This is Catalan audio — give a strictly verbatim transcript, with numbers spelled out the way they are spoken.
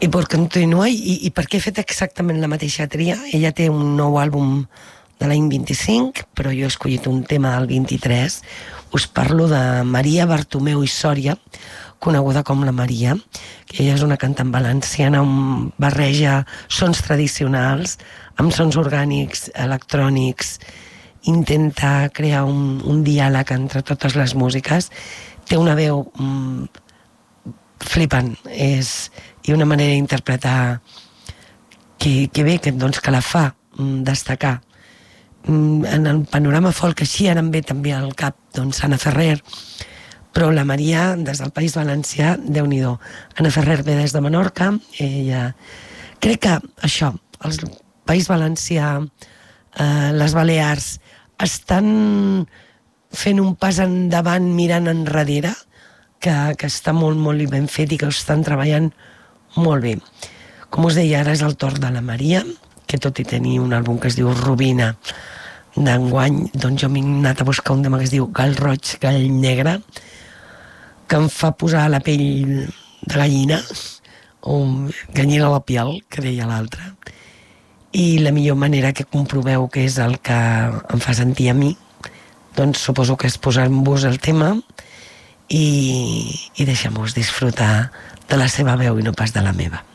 I per continuar, i, i per què he fet exactament la mateixa tria? Ella té un nou àlbum de l'any vint-i-cinc, però jo he escollit un tema del vint-i-tres. Us parlo de Maria Bartomeu i Sòria, coneguda com la Maria, que ella és una cantant valenciana, on barreja sons tradicionals amb sons orgànics, electrònics, intenta crear un, un diàleg entre totes les músiques. Té una veu mm, flipant, és, i una manera d'interpretar que, que bé, que, doncs, que la fa mm, destacar. Mm, en el panorama folk així ara em ve també al cap doncs, Anna Ferrer, però la Maria, des del País Valencià, Déu-n'hi-do. Anna Ferrer ve des de Menorca, ella... Crec que això, el País Valencià, eh, les Balears, estan fent un pas endavant mirant enrere, que, que està molt, molt ben fet i que ho estan treballant molt bé. Com us deia, ara és el torn de la Maria, que tot i tenir un àlbum que es diu Rubina d'enguany, doncs jo m'he anat a buscar un tema que es diu Gall Roig, Gall Negre, que em fa posar la pell de gallina, o gallina a la piel, que deia l'altre. I la millor manera que comproveu que és el que em fa sentir a mi, doncs suposo que és posar-vos el tema i, i deixem-vos disfrutar de la seva veu i no pas de la meva.